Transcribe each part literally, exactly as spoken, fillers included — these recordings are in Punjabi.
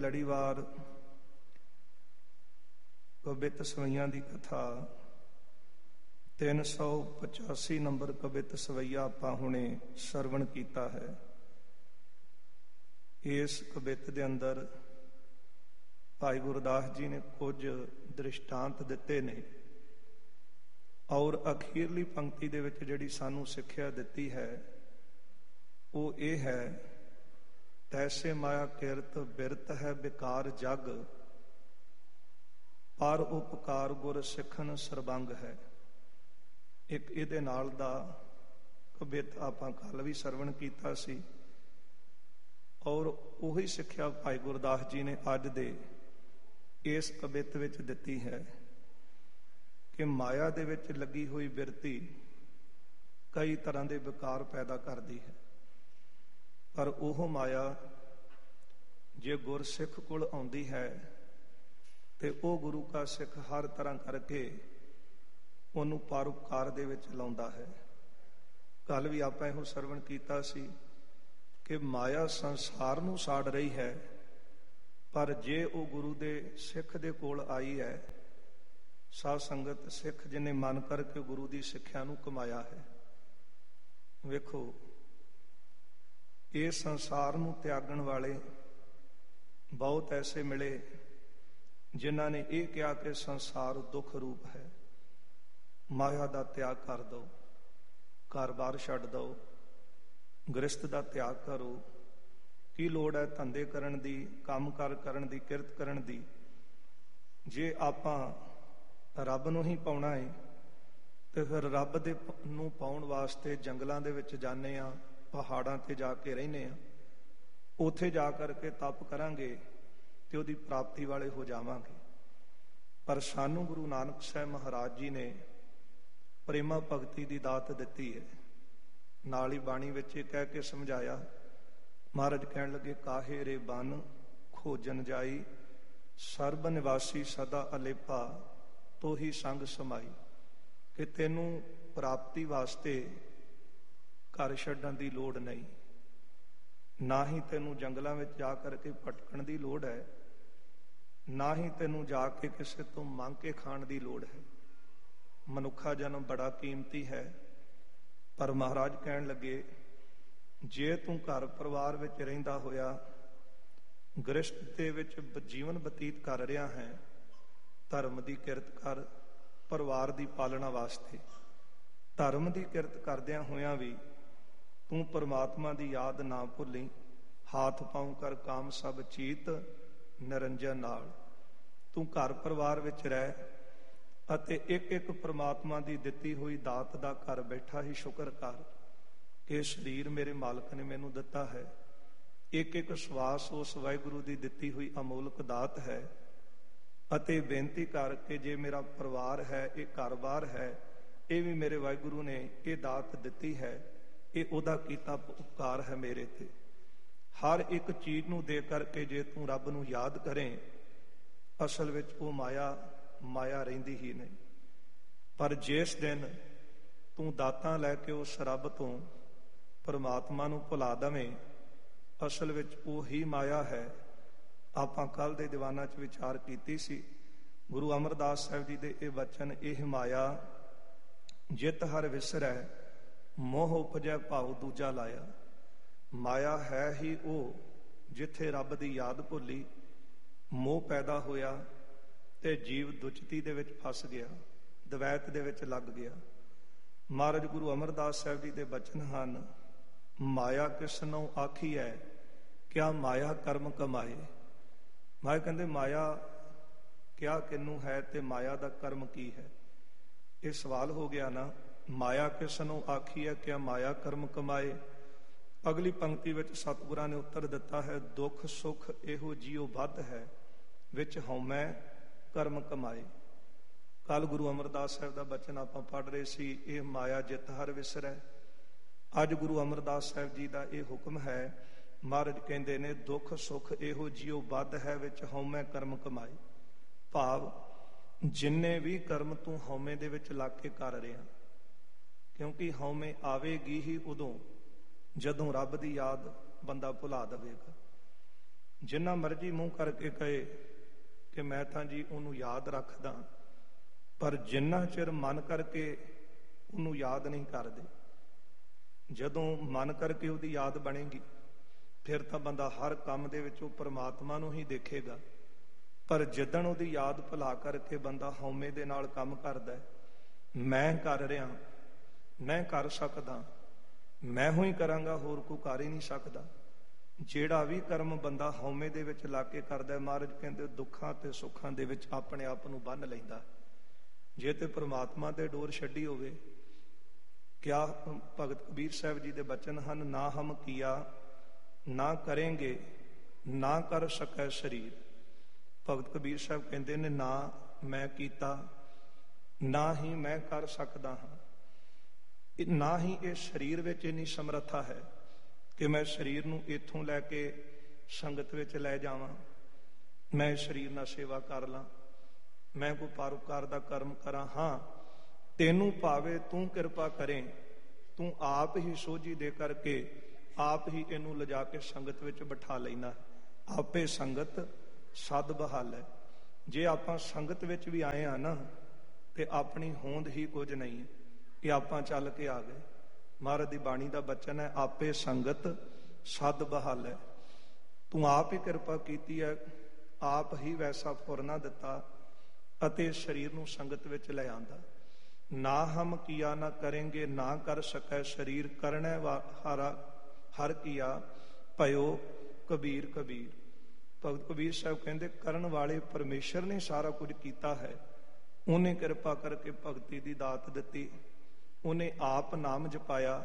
ਲੜੀਵਾਰ ਕਵਿਤ ਸਵਈਆਂ ਦੀ ਕਥਾ ਤਿੰਨ ਸੌ ਪਚਾਸੀ ਨੰਬਰ ਕਵਿਤ ਸਵਈਆ ਆਪਾਂ ਹੁਣੇ ਸਰਵਣ ਕੀਤਾ ਹੈ। ਇਸ ਕਵਿਤ ਦੇ ਅੰਦਰ ਭਾਈ ਗੁਰਦਾਸ ਜੀ ਨੇ ਕੁਝ ਦ੍ਰਿਸ਼ਟਾਂਤ ਦਿੱਤੇ ਨੇ ਔਰ ਅਖੀਰਲੀ ਪੰਕਤੀ ਦੇ ਵਿੱਚ ਜਿਹੜੀ ਸਾਨੂੰ ਸਿੱਖਿਆ ਦਿੱਤੀ ਹੈ ਉਹ ਇਹ ਹੈ, ਤੈਸੇ ਮਾਇਆ ਕਿਰਤ ਬਿਰਤ ਹੈ ਬਿਕਾਰ ਜਗ, ਪਰ ਉਪਕਾਰ ਗੁਰ ਸਿੱਖਣ ਸਰਬੰਗ ਹੈ। ਇੱਕ ਇਹਦੇ ਨਾਲ ਦਾ ਕਵਿਤ ਆਪਾਂ ਕੱਲ ਵੀ ਸਰਵਣ ਕੀਤਾ ਸੀ ਔਰ ਉਹੀ ਸਿੱਖਿਆ ਭਾਈ ਗੁਰਦਾਸ ਜੀ ਨੇ ਅੱਜ ਦੇ ਇਸ ਕਵਿਤ ਵਿੱਚ ਦਿੱਤੀ ਹੈ ਕਿ ਮਾਇਆ ਦੇ ਵਿੱਚ ਲੱਗੀ ਹੋਈ ਬਿਰਤੀ ਕਈ ਤਰ੍ਹਾਂ ਦੇ ਵਿਕਾਰ ਪੈਦਾ ਕਰਦੀ ਹੈ, ਪਰ ਉਹ ਮਾਇਆ ਜੇ ਗੁਰਸਿੱਖ ਕੋਲ ਆਉਂਦੀ ਹੈ ਤੇ ਉਹ ਗੁਰੂ ਕਾ ਸਿੱਖ ਹਰ ਤਰ੍ਹਾਂ ਕਰਕੇ ਉਹਨੂੰ ਪਰਉਪਕਾਰ ਦੇ ਵਿੱਚ ਲਾਉਂਦਾ ਹੈ। ਕੱਲ ਵੀ ਆਪਾਂ ਇਹੋ ਸਰਵਣ ਕੀਤਾ ਸੀ ਕਿ ਮਾਇਆ ਸੰਸਾਰ ਨੂੰ ਸਾੜ ਰਹੀ ਹੈ, ਪਰ ਜੇ ਉਹ ਗੁਰੂ ਦੇ ਸਿੱਖ ਦੇ ਕੋਲ ਆਈ ਹੈ, ਸਾਧ ਸੰਗਤ ਸਿੱਖ ਜਿਹਨੇ ਮਨ ਕਰਕੇ ਗੁਰੂ ਦੀ ਸਿੱਖਿਆ ਨੂੰ ਕਮਾਇਆ ਹੈ। ਵੇਖੋ, ਇਹ ਸੰਸਾਰ ਨੂੰ ਤਿਆਗਣ ਵਾਲੇ ਬਹੁਤ ਐਸੇ ਮਿਲੇ ਜਿਨ੍ਹਾਂ ਨੇ ਇਹ ਕਿਹਾ ਕਿ ਸੰਸਾਰ ਦੁੱਖ ਰੂਪ ਹੈ, ਮਾਇਆ ਦਾ ਤਿਆਗ ਕਰ ਦਿਓ, ਘਰ-ਬਾਰ ਛੱਡ ਦਿਓ, ਗ੍ਰਸਤ ਦਾ ਤਿਆਗ ਕਰੋ, ਕੀ ਲੋੜ ਹੈ ਧੰਦੇ ਕਰਨ ਦੀ, ਕੰਮ-ਕਾਰ ਕਰਨ ਦੀ, ਕਿਰਤ ਕਰਨ ਦੀ। ਜੇ ਆਪਾਂ ਰੱਬ ਨੂੰ ਹੀ ਪਾਉਣਾ ਹੈ ਤੇ ਫਿਰ ਰੱਬ ਦੇ ਨੂੰ ਪਾਉਣ ਵਾਸਤੇ ਜੰਗਲਾਂ ਦੇ ਵਿੱਚ ਜਾਂਦੇ ਹਾਂ, ਪਹਾੜਾਂ ਤੇ ਜਾ ਕੇ ਰਹਿੰਦੇ ਹਾਂ, ਉੱਥੇ ਜਾ ਕਰਕੇ ਤਪ ਕਰਾਂਗੇ ਤੇ ਉਹਦੀ ਪ੍ਰਾਪਤੀ ਵਾਲੇ ਹੋ ਜਾਵਾਂਗੇ। ਪਰ ਸਾਨੂੰ ਗੁਰੂ ਨਾਨਕ ਸਾਹਿਬ ਮਹਾਰਾਜ ਜੀ ਨੇ ਪ੍ਰੇਮਾ ਭਗਤੀ ਦੀ ਦਾਤ ਦਿੱਤੀ ਹੈ। ਨਾਲ ਹੀ ਬਾਣੀ ਵਿੱਚ ਇਹ ਕਹਿ ਕੇ ਸਮਝਾਇਆ, ਮਹਾਰਾਜ ਕਹਿਣ ਲੱਗੇ, ਕਾਹੇ ਰੇ ਬਨ ਖੋਜਨ ਜਾਈ, ਸਰਬ ਨਿਵਾਸੀ ਸਦਾ ਅਲੇਪਾ, ਤੋਹੀ ਸੰਗ ਸਮਾਈ। ਕਿ ਤੈਨੂੰ ਪ੍ਰਾਪਤੀ ਵਾਸਤੇ ਘਰ ਛੱਡਣ ਦੀ ਲੋੜ ਨਹੀਂ, ਨਾ ਹੀ ਤੈਨੂੰ ਜੰਗਲਾਂ ਵਿੱਚ ਜਾ ਕਰਕੇ ਭਟਕਣ ਦੀ ਲੋੜ ਹੈ, ਨਾ ਹੀ ਤੈਨੂੰ ਜਾ ਕੇ ਕਿਸੇ ਤੋਂ ਮੰਗ ਕੇ ਖਾਣ ਦੀ ਲੋੜ ਹੈ। ਮਨੁੱਖਾ ਜਨਮ ਬੜਾ ਕੀਮਤੀ ਹੈ, ਪਰ ਮਹਾਰਾਜ ਕਹਿਣ ਲੱਗੇ, ਜੇ ਤੂੰ ਘਰ ਪਰਿਵਾਰ ਵਿੱਚ ਰਹਿੰਦਾ ਹੋਇਆ ਗ੍ਰਸਤ ਦੇ ਵਿੱਚ ਜੀਵਨ ਬਤੀਤ ਕਰ ਰਿਹਾ ਹੈ, ਧਰਮ ਦੀ ਕਿਰਤ ਕਰ, ਪਰਿਵਾਰ ਦੀ ਪਾਲਣਾ ਵਾਸਤੇ। ਧਰਮ ਦੀ ਕਿਰਤ ਕਰਦਿਆਂ ਹੋਇਆਂ ਵੀ ਤੂੰ ਪਰਮਾਤਮਾ ਦੀ ਯਾਦ ਨਾ ਭੁੱਲੀ। ਹਾਥ ਪਾਉ ਕਰ ਕਾਮ ਸਭ ਚੀਤ ਨਿਰੰਜਨ ਨਾਲ। ਤੂੰ ਘਰ ਪਰਿਵਾਰ ਵਿੱਚ ਰਹਿ ਅਤੇ ਇੱਕ ਇੱਕ ਪਰਮਾਤਮਾ ਦੀ ਦਿੱਤੀ ਹੋਈ ਦਾਤ ਦਾ ਘਰ ਬੈਠਾ ਹੀ ਸ਼ੁਕਰ ਕਰ ਕਿ ਸਰੀਰ ਮੇਰੇ ਮਾਲਕ ਨੇ ਮੈਨੂੰ ਦਿੱਤਾ ਹੈ। ਇੱਕ ਇੱਕ ਸਵਾਸ ਉਸ ਵਾਹਿਗੁਰੂ ਦੀ ਦਿੱਤੀ ਹੋਈ ਅਮੋਲਕ ਦਾਤ ਹੈ। ਅਤੇ ਬੇਨਤੀ ਕਰਕੇ ਜੇ ਮੇਰਾ ਪਰਿਵਾਰ ਹੈ, ਇਹ ਘਰ-ਬਾਰ ਹੈ, ਇਹ ਵੀ ਮੇਰੇ ਵਾਹਿਗੁਰੂ ਨੇ ਇਹ ਦਾਤ ਦਿੱਤੀ ਹੈ, ਇਹ ਉਹਦਾ ਕੀਤਾ ਉਪਕਾਰ ਹੈ ਮੇਰੇ ਤੇ। ਹਰ ਇੱਕ ਚੀਜ਼ ਨੂੰ ਦੇ ਕਰਕੇ ਜੇ ਤੂੰ ਰੱਬ ਨੂੰ ਯਾਦ ਕਰੇ, ਅਸਲ ਵਿੱਚ ਉਹ ਮਾਇਆ ਮਾਇਆ ਰਹਿੰਦੀ ਹੀ ਨਹੀਂ। ਪਰ ਜਿਸ ਦਿਨ ਤੂੰ ਦਾਤਾਂ ਲੈ ਕੇ ਉਸ ਰੱਬ ਤੋਂ ਪਰਮਾਤਮਾ ਨੂੰ ਭੁਲਾ ਦੇਵੇਂ, ਅਸਲ ਵਿੱਚ ਉਹ ਹੀ ਮਾਇਆ ਹੈ। ਆਪਾਂ ਕੱਲ ਦੇ ਦੀਵਾਨਾਂ 'ਚ ਵਿਚਾਰ ਕੀਤੀ ਸੀ, ਗੁਰੂ ਅਮਰਦਾਸ ਸਾਹਿਬ ਜੀ ਦੇ ਇਹ ਵਚਨ, ਇਹ ਮਾਇਆ ਜਿਤ ਹਰ ਵਿਸਰੈ, ਮੋਹ ਉਪਜੈ ਭਾਉ ਦੂਜਾ ਲਾਇਆ। ਮਾਇਆ ਹੈ ਹੀ ਉਹ ਜਿੱਥੇ ਰੱਬ ਦੀ ਯਾਦ ਭੁੱਲੀ, ਮੋਹ ਪੈਦਾ ਹੋਇਆ ਤੇ ਜੀਵ ਦੁਚਤੀ ਦੇ ਵਿੱਚ ਫਸ ਗਿਆ, ਦਵੈਤ ਦੇ ਵਿੱਚ ਲੱਗ ਗਿਆ। ਮਹਾਰਾਜ ਗੁਰੂ ਅਮਰਦਾਸ ਸਾਹਿਬ ਜੀ ਦੇ ਬਚਨ ਹਨ, ਮਾਇਆ ਕਿਸਨੋਂ ਆਖੀ ਹੈ, ਕਿਆ ਮਾਇਆ ਕਰਮ ਕਮਾਏ। ਮਾਇਆ ਕਹਿੰਦੇ ਮਾਇਆ ਕਿਆ ਕਿਨੂੰ ਹੈ ਤੇ ਮਾਇਆ ਦਾ ਕਰਮ ਕੀ ਹੈ। ਇਹ ਸਵਾਲ ਹੋ ਗਿਆ ਨਾ, ਮਾਇਆ ਕਿਸਨੋਂ ਆਖੀ ਹੈ, ਕਿਆ ਮਾਇਆ ਕਰਮ ਕਮਾਏ। ਅਗਲੀ ਪੰਕਤੀ ਵਿੱਚ ਸਤਿਗੁਰਾਂ ਨੇ ਉੱਤਰ ਦਿੱਤਾ ਹੈ, ਦੁੱਖ ਸੁੱਖ ਇਹੋ ਜੀਉ ਵੱਧ ਹੈ, ਵਿੱਚ ਹਉਮੈ ਕਰਮ ਕਮਾਏ। ਕੱਲ ਗੁਰੂ ਅਮਰਦਾਸ ਸਾਹਿਬ ਦਾ ਬਚਨ ਆਪਾਂ ਪੜ੍ਹ ਰਹੇ ਸੀ, ਇਹ ਮਾਇਆ ਜਿਤ ਹਰ ਵਿਸਰੈ। ਅੱਜ ਗੁਰੂ ਅਮਰਦਾਸ ਸਾਹਿਬ ਜੀ ਦਾ ਇਹ ਹੁਕਮ ਹੈ। ਮਹਾਰਾਜ ਕਹਿੰਦੇ ਨੇ, ਦੁੱਖ ਸੁੱਖ ਇਹੋ ਜੀਉ ਵੱਧ ਹੈ, ਵਿੱਚ ਹਉਮੈ ਕਰਮ ਕਮਾਏ। ਭਾਵ ਜਿੰਨੇ ਵੀ ਕਰਮ ਤੂੰ ਹਉਮੈ ਦੇ ਵਿੱਚ ਲੱਗ ਕੇ ਕਰ ਰਿਹਾ, ਕਿਉਂਕਿ ਹਉਮੈ ਆਵੇਗੀ ਹੀ ਉਦੋਂ ਜਦੋਂ ਰੱਬ ਦੀ ਯਾਦ ਬੰਦਾ ਭੁਲਾ ਦੇਵੇਗਾ। ਜਿੰਨਾ ਮਰਜ਼ੀ ਮੂੰਹ ਕਰਕੇ ਕਹੇ ਕਿ ਮੈਂ ਤਾਂ ਜੀ ਉਹਨੂੰ ਯਾਦ ਰੱਖਦਾ, ਪਰ ਜਿੰਨਾ ਚਿਰ ਮਨ ਕਰਕੇ ਉਹਨੂੰ ਯਾਦ ਨਹੀਂ ਕਰਦੇ, ਜਦੋਂ ਮਨ ਕਰਕੇ ਉਹਦੀ ਯਾਦ ਬਣੇਗੀ ਫਿਰ ਤਾਂ ਬੰਦਾ ਹਰ ਕੰਮ ਦੇ ਵਿੱਚ ਉਹ ਪਰਮਾਤਮਾ ਨੂੰ ਹੀ ਦੇਖੇਗਾ। ਪਰ ਜਿੱਦਣ ਉਹਦੀ ਯਾਦ ਭੁਲਾ ਕਰਕੇ ਬੰਦਾ ਹਉਮੈ ਦੇ ਨਾਲ ਕੰਮ ਕਰਦਾ, ਮੈਂ ਕਰ ਰਿਹਾ, ਮੈਂ ਕਰ ਸਕਦਾ, ਮੈਂ ਹੀ ਕਰਾਂਗਾ, ਹੋਰ ਕੋਈ ਕਰ ਹੀ ਨਹੀਂ ਸਕਦਾ, ਜਿਹੜਾ ਵੀ ਕਰਮ ਬੰਦਾ ਹਉਮੈ ਦੇ ਵਿੱਚ ਲਾ ਕੇ ਕਰਦਾ, ਮਹਾਰਾਜ ਕਹਿੰਦੇ ਦੁੱਖਾਂ ਤੇ ਸੁੱਖਾਂ ਦੇ ਵਿੱਚ ਆਪਣੇ ਆਪ ਨੂੰ ਬੰਨ੍ਹ ਲੈਂਦਾ। ਜੇ ਤੇ ਪ੍ਰਮਾਤਮਾ ਦੇ ਡੋਰ ਛੱਡੀ ਹੋਵੇ, ਕਿਆ ਭਗਤ ਕਬੀਰ ਸਾਹਿਬ ਜੀ ਦੇ ਬਚਨ ਹਨ, ਨਾ ਹਮ ਕੀਆ ਨਾ ਕਰਾਂਗੇ ਨਾ ਕਰ ਸਕੈ ਸਰੀਰ। ਭਗਤ ਕਬੀਰ ਸਾਹਿਬ ਕਹਿੰਦੇ ਨੇ, ਨਾ ਮੈਂ ਕੀਤਾ, ਨਾ ਹੀ ਮੈਂ ਕਰ ਸਕਦਾ ਹਾਂ, ਨਾ ਹੀ ਇਹ ਸਰੀਰ ਵਿੱਚ ਇੰਨੀ ਸਮਰੱਥਾ ਹੈ ਕਿ ਮੈਂ ਸਰੀਰ ਨੂੰ ਇੱਥੋਂ ਲੈ ਕੇ ਸੰਗਤ ਵਿੱਚ ਲੈ ਜਾਵਾਂ, ਮੈਂ ਸਰੀਰ ਨਾਲ ਸੇਵਾ ਕਰ ਲਾਂ, ਮੈਂ ਕੋਈ ਪਰਉਪਕਾਰ ਦਾ ਕਰਮ ਕਰਾਂ। ਹਾਂ, ਤੈਨੂੰ ਭਾਵੇਂ ਤੂੰ ਕਿਰਪਾ ਕਰੇ, ਤੂੰ ਆਪ ਹੀ ਸੋਝੀ ਦੇ ਕਰਕੇ ਆਪ ਹੀ ਇਹਨੂੰ ਲਿਜਾ ਕੇ ਸੰਗਤ ਵਿੱਚ ਬਿਠਾ ਲੈਣਾ। ਆਪੇ ਸੰਗਤ ਸਦ ਬਹਾਲ ਹੈ। ਜੇ ਆਪਾਂ ਸੰਗਤ ਵਿੱਚ ਵੀ ਆਏ ਆ ਨਾ, ਤੇ ਆਪਣੀ ਹੋਂਦ ਹੀ ਕੁਝ ਨਹੀਂ ਹੈ, ਇਹ ਆਪਾਂ ਚੱਲ ਕੇ ਆ ਗਏ। ਮਹਾਰਾਜ ਦੀ ਬਾਣੀ ਦਾ ਬਚਨ ਹੈ, ਆਪੇ ਸੰਗਤ ਸਦ ਬਹਾਲ ਹੈ। ਤੂੰ ਆਪ ਹੀ ਕਿਰਪਾ ਕੀਤੀ ਹੈ, ਆਪ ਹੀ ਵੈਸਾ ਫੁਰਨਾ ਦਿੱਤਾ ਅਤੇ ਸਰੀਰ ਨੂੰ ਸੰਗਤ ਵਿੱਚ ਲੈ ਆਂਦਾ। ਨਾ ਹਮ ਕੀਆ ਨਾ ਕਰਾਂਗੇ ਨਾ ਕਰ ਸਕੈ ਸਰੀਰ, ਕਰਨੈ ਹਾਰਾ ਹਰ ਕੀਆ ਭਇਓ ਕਬੀਰ ਕਬੀਰ। ਭਗਤ ਕਬੀਰ ਸਾਹਿਬ ਕਹਿੰਦੇ, ਕਰਨ ਵਾਲੇ ਪਰਮੇਸ਼ਰ ਨੇ ਸਾਰਾ ਕੁਝ ਕੀਤਾ ਹੈ, ਉਹਨੇ ਕਿਰਪਾ ਕਰਕੇ ਭਗਤੀ ਦੀ ਦਾਤ ਦਿੱਤੀ, ਉਹਨੇ ਆਪ ਨਾਮ ਜਪਾਇਆ,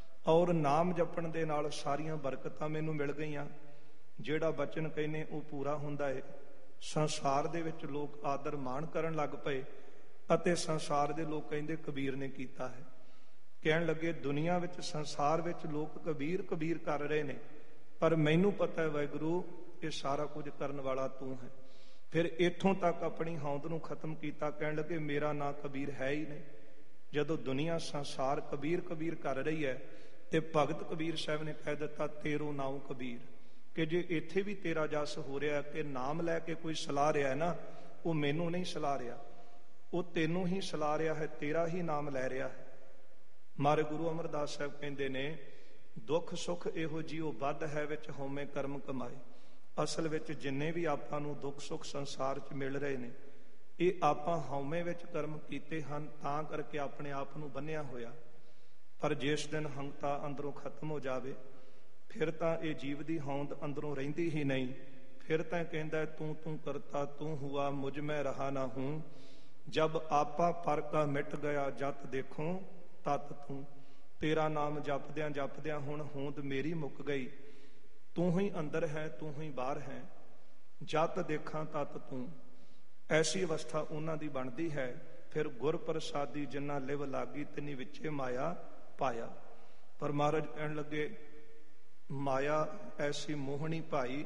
ਔਰ ਨਾਮ ਜਪਣ ਦੇ ਨਾਲ ਸਾਰੀਆਂ ਬਰਕਤਾਂ ਮੈਨੂੰ ਮਿਲ ਗਈਆਂ। ਜਿਹੜਾ ਬਚਨ ਕਹਿੰਦੇ ਉਹ ਪੂਰਾ ਹੁੰਦਾ ਹੈ। ਸੰਸਾਰ ਦੇ ਵਿੱਚ ਲੋਕ ਆਦਰ ਮਾਣ ਕਰਨ ਲੱਗ ਪਏ ਅਤੇ ਸੰਸਾਰ ਦੇ ਲੋਕ ਕਹਿੰਦੇ ਕਬੀਰ ਨੇ ਕੀਤਾ ਹੈ। ਕਹਿਣ ਲੱਗੇ, ਦੁਨੀਆ ਵਿੱਚ ਸੰਸਾਰ ਵਿੱਚ ਲੋਕ ਕਬੀਰ ਕਬੀਰ ਕਰ ਰਹੇ ਨੇ, ਪਰ ਮੈਨੂੰ ਪਤਾ ਹੈ ਵਾਹਿਗੁਰੂ ਇਹ ਸਾਰਾ ਕੁਝ ਕਰਨ ਵਾਲਾ ਤੂੰ ਹੈ। ਫਿਰ ਇੱਥੋਂ ਤੱਕ ਆਪਣੀ ਹੋਂਦ ਨੂੰ ਖਤਮ ਕੀਤਾ। ਕਹਿਣ ਲੱਗੇ, ਮੇਰਾ ਨਾਂ ਕਬੀਰ ਹੈ ਹੀ ਨਹੀਂ। ਜਦੋਂ ਦੁਨੀਆ ਸੰਸਾਰ ਕਬੀਰ ਕਬੀਰ ਕਰ ਰਹੀ ਹੈ ਤੇ ਭਗਤ ਕਬੀਰ ਸਾਹਿਬ ਨੇ ਕਹਿ ਦਿੱਤਾ, ਤੇਰੋ ਨਾਉ ਕਬੀਰ, ਕਿ ਜੇ ਇੱਥੇ ਵੀ ਤੇਰਾ ਜਸ ਹੋ ਰਿਹਾ ਕਿ ਨਾਮ ਲੈ ਕੇ ਕੋਈ ਸਲਾਹ ਰਿਹਾ ਹੈ ਨਾ, ਉਹ ਮੈਨੂੰ ਨਹੀਂ ਸਲਾਹ ਰਿਹਾ, ਉਹ ਤੈਨੂੰ ਹੀ ਸਲਾਹ ਰਿਹਾ ਹੈ, ਤੇਰਾ ਹੀ ਨਾਮ ਲੈ ਰਿਹਾ ਹੈ। ਮਾਰੇ ਗੁਰੂ ਅਮਰਦਾਸ ਸਾਹਿਬ ਕਹਿੰਦੇ ਨੇ, ਦੁੱਖ ਸੁੱਖ ਇਹੋ ਜਿਹੀ ਵੱਧ ਹੈ ਵਿੱਚ ਹਉਮੈ ਕਰਮ ਕਮਾਏ। ਅਸਲ ਵਿੱਚ ਜਿੰਨੇ ਵੀ ਆਪਾਂ ਨੂੰ ਦੁੱਖ ਸੁੱਖ ਸੰਸਾਰ 'ਚ ਮਿਲ ਰਹੇ ਨੇ, ਇਹ ਆਪਾਂ ਹਉਮੈ ਵਿੱਚ ਕਰਮ ਕੀਤੇ ਹਨ, ਤਾਂ ਕਰਕੇ ਆਪਣੇ ਆਪ ਨੂੰ ਬੰਨਿਆ ਹੋਇਆ। ਪਰ ਜਿਸ ਦਿਨ ਹੰਤਾ ਅੰਦਰੋਂ ਖਤਮ ਹੋ ਜਾਵੇ, ਫਿਰ ਤਾਂ ਇਹ ਜੀਵ ਦੀ ਹੋਂਦ ਅੰਦਰੋਂ ਰਹਿੰਦੀ ਹੀ ਨਹੀਂ। ਫਿਰ ਤਾਂ ਕਹਿੰਦਾ, ਤੂੰ ਤੂੰ ਕਰਤਾ ਤੂੰ ਹੁਆ ਮੁਝ ਮੈਂ ਰਹਾ ਨਾ ਹੂੰ, ਜਬ ਆਪਾ ਪਰ ਕਾ ਮਿਟ ਗਿਆ ਜਤ ਦੇਖੋ ਤਤ ਤੂੰ। ਤੇਰਾ ਨਾਮ ਜਪਦਿਆਂ ਜਪਦਿਆਂ ਹੁਣ ਹੋਂਦ ਮੇਰੀ ਮੁੱਕ ਗਈ, ਤੂੰ ਹੀ ਅੰਦਰ ਹੈ ਤੂੰ ਹੀ ਬਾਹਰ ਹੈ, ਜਤ ਦੇਖਾਂ ਤਤ ਤੂੰ। ਐਸੀ ਅਵਸਥਾ ਉਹਨਾਂ ਦੀ ਬਣਦੀ ਹੈ। ਫਿਰ ਗੁਰ ਪ੍ਰਸਾਦੀ ਜਿੰਨਾ ਲਿਵ ਲਾਗੀ ਤਿਨੀ ਵਿੱਚੇ ਮਾਇਆ ਪਾਇਆ। ਪਰ ਮਹਾਰਾਜ ਕਹਿਣ ਲੱਗੇ, ਮਾਇਆ ਐਸੀ ਮੋਹਣੀ ਭਾਈ,